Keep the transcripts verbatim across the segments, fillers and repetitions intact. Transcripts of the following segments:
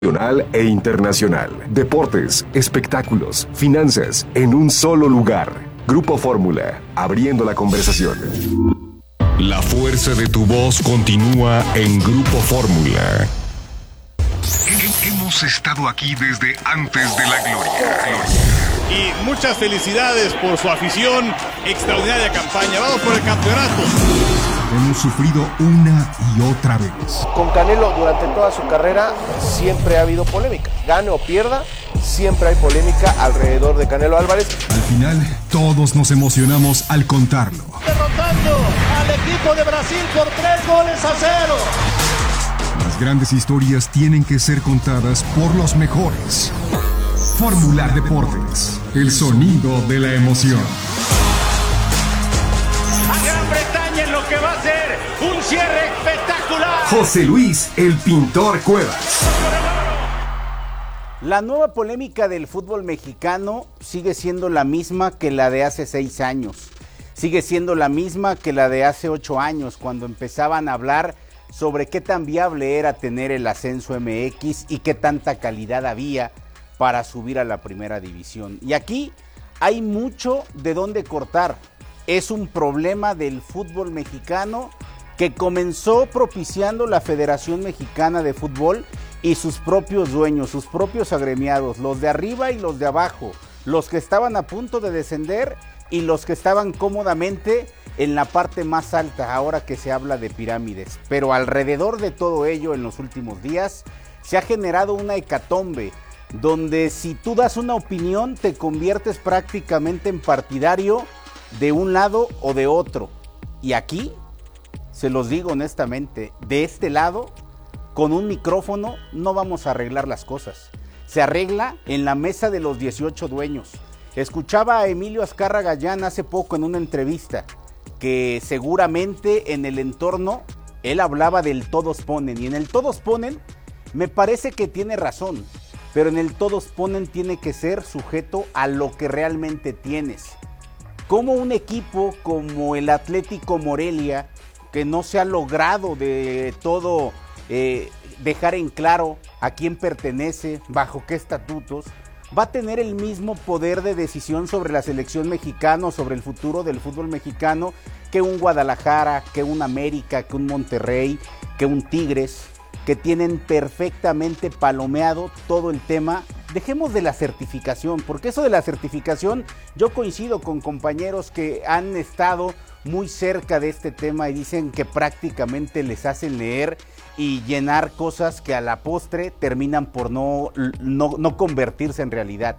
Nacional e internacional, deportes, espectáculos, finanzas, en un solo lugar. Grupo Fórmula, abriendo la conversación. La fuerza de tu voz continúa en Grupo Fórmula. Hemos estado aquí desde antes de la gloria. Y muchas felicidades por su afición, extraordinaria campaña. Vamos por el campeonato. Hemos sufrido una y otra vez. Con Canelo durante toda su carrera siempre ha habido polémica. Gane o pierda, siempre hay polémica alrededor de Canelo Álvarez. Al final, todos nos emocionamos al contarlo. Derrotando al equipo de Brasil por tres goles a cero. Las grandes historias tienen que ser contadas por los mejores. Fórmula Deportes, el sonido de la emoción. A Gran Bretaña en lo que va a ser un cierre espectacular. José Luis, el pintor Cuevas. La nueva polémica del fútbol mexicano sigue siendo la misma que la de hace seis años. Sigue siendo la misma que la de hace ocho años, cuando empezaban a hablar sobre qué tan viable era tener el ascenso M X y qué tanta calidad había para subir a la primera división. Y aquí hay mucho de dónde cortar. Es un problema del fútbol mexicano que comenzó propiciando la Federación Mexicana de Fútbol y sus propios dueños, sus propios agremiados, los de arriba y los de abajo, los que estaban a punto de descender y los que estaban cómodamente en la parte más alta, ahora que se habla de pirámides. Pero alrededor de todo ello, en los últimos días, se ha generado una hecatombe, donde si tú das una opinión, te conviertes prácticamente en partidario de un lado o de otro. Y aquí, se los digo honestamente, de este lado, con un micrófono no vamos a arreglar las cosas. Se arregla en la mesa de los dieciocho dueños. Escuchaba a Emilio Azcárraga Gallán hace poco en una entrevista, que seguramente en el entorno él hablaba del todos ponen, y en el todos ponen me parece que tiene razón, pero en el todos ponen tiene que ser sujeto a lo que realmente tienes. Como un equipo como el Atlético Morelia, que no se ha logrado de todo eh, dejar en claro a quién pertenece, bajo qué estatutos, va a tener el mismo poder de decisión sobre la selección mexicana, sobre el futuro del fútbol mexicano, que un Guadalajara, que un América, que un Monterrey, que un Tigres, que tienen perfectamente palomeado todo el tema. Dejemos de la certificación, porque eso de la certificación, yo coincido con compañeros que han estado muy cerca de este tema y dicen que prácticamente les hacen leer y llenar cosas que a la postre terminan por no, no, no convertirse en realidad.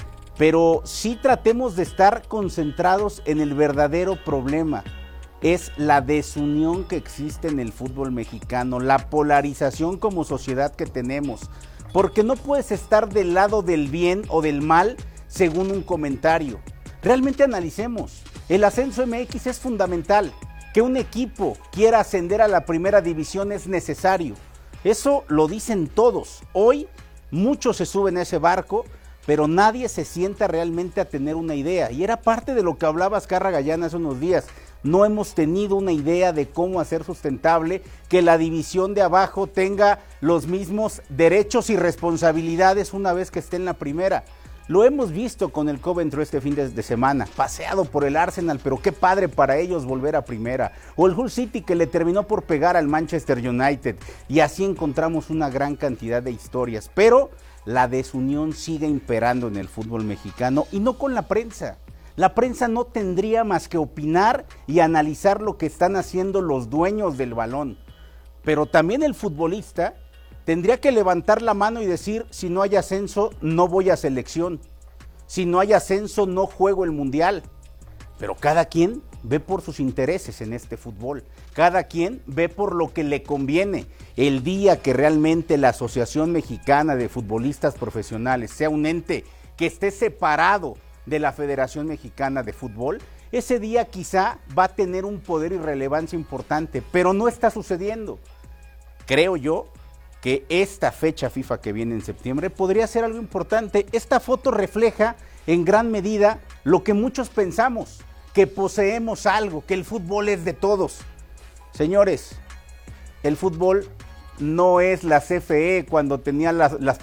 Pero sí tratemos de estar concentrados en el verdadero problema. Es la desunión que existe en el fútbol mexicano, la polarización como sociedad que tenemos, porque no puedes estar del lado del bien o del mal según un comentario. Realmente analicemos. El ascenso M X es fundamental. Que un equipo quiera ascender a la primera división es necesario. Eso lo dicen todos. Hoy muchos se suben a ese barco, pero nadie se sienta realmente a tener una idea. Y era parte de lo que hablaba Azcárraga Gallán hace unos días. No hemos tenido una idea de cómo hacer sustentable que la división de abajo tenga los mismos derechos y responsabilidades una vez que esté en la primera. Lo hemos visto con el Coventry este fin de, de semana, paseado por el Arsenal, pero qué padre para ellos volver a primera. O el Hull City, que le terminó por pegar al Manchester United. Y así encontramos una gran cantidad de historias. Pero la desunión sigue imperando en el fútbol mexicano, y no con la prensa. La prensa no tendría más que opinar y analizar lo que están haciendo los dueños del balón. Pero también el futbolista tendría que levantar la mano y decir: si no hay ascenso, no voy a selección. Si no hay ascenso, no juego el mundial. Pero cada quien ve por sus intereses en este fútbol. Cada quien ve por lo que le conviene. El día que realmente la Asociación Mexicana de Futbolistas Profesionales sea un ente que esté separado de la Federación Mexicana de Fútbol, ese día quizá va a tener un poder y relevancia importante, pero no está sucediendo. Creo yo que esta fecha FIFA que viene en septiembre podría ser algo importante. Esta foto refleja en gran medida lo que muchos pensamos, que poseemos algo, que el fútbol es de todos. Señores, el fútbol no es la C F E cuando tenía las, las